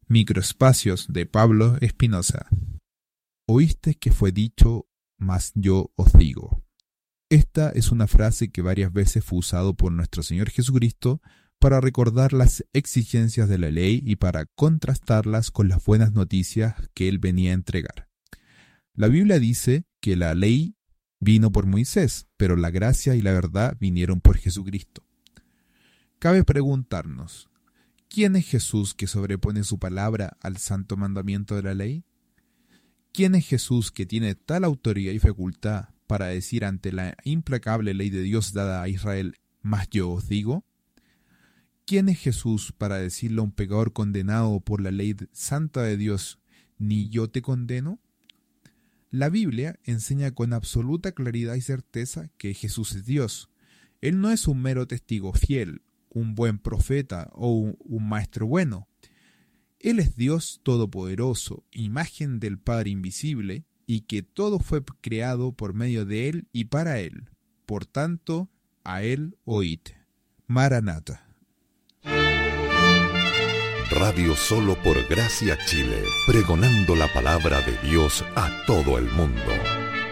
Microespacios de Pablo Espinosa. Oíste que fue dicho, mas yo os digo. Esta es una frase que varias veces fue usado por nuestro Señor Jesucristo para recordar las exigencias de la ley y para contrastarlas con las buenas noticias que Él venía a entregar. La Biblia dice que la ley vino por Moisés, pero la gracia y la verdad vinieron por Jesucristo. Cabe preguntarnos, ¿quién es Jesús que sobrepone su palabra al santo mandamiento de la ley? ¿Quién es Jesús que tiene tal autoridad y facultad para decir ante la implacable ley de Dios dada a Israel, mas yo os digo? ¿Quién es Jesús para decirle a un pecador condenado por la ley santa de Dios, ni yo te condeno? La Biblia enseña con absoluta claridad y certeza que Jesús es Dios. Él no es un mero testigo fiel, un buen profeta o un maestro bueno. Él es Dios todopoderoso, imagen del Padre invisible, y que todo fue creado por medio de Él y para Él. Por tanto, a Él oíd. Maranatha. Radio Solo por Gracia Chile, pregonando la palabra de Dios a todo el mundo.